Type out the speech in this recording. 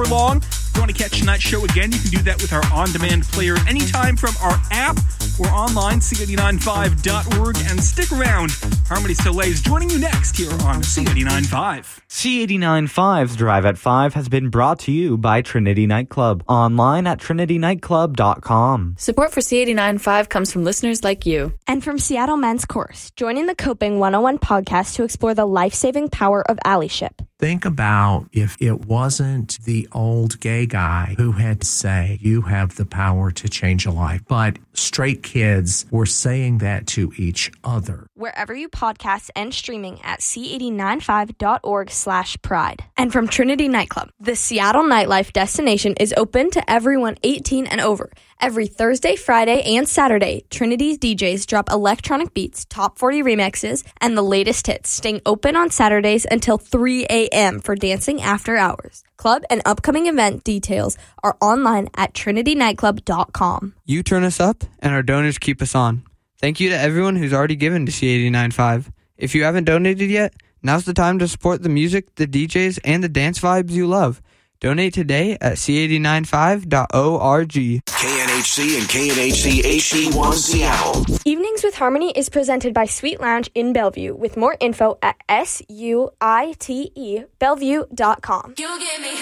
long. If you want to catch tonight's show again, you can do that with our on-demand player anytime from our app or online, c895.org. And stick around. Harmony Soleil is joining you next here on C895. C895's Drive at 5 has been brought to you by Trinity Nightclub. Online at trinitynightclub.com. Support for C895 comes from listeners like you. And from Seattle Men's Course, joining the Coping 101 podcast to explore the life-saving power of allyship. Think about if it wasn't the old gay guy who had to say, you have the power to change a life, but straight kids were saying that to each other. Wherever you podcast and streaming at c895.org/pride. And from Trinity Nightclub, the Seattle nightlife destination is open to everyone 18 and over. Every Thursday, Friday, and Saturday, Trinity's DJs drop electronic beats, top 40 remixes, and the latest hits, staying open on Saturdays until 3 a.m. for dancing after hours. Club and upcoming event details are online at trinitynightclub.com. You turn us up, and our donors keep us on. Thank you to everyone who's already given to C895. If you haven't donated yet, now's the time to support the music, the DJs, and the dance vibes you love. Donate today at c895.org. KNHC and KNHC HD1 Seattle. Evenings with Harmony is presented by Sweet Lounge in Bellevue, with more info at suitebellevue.com.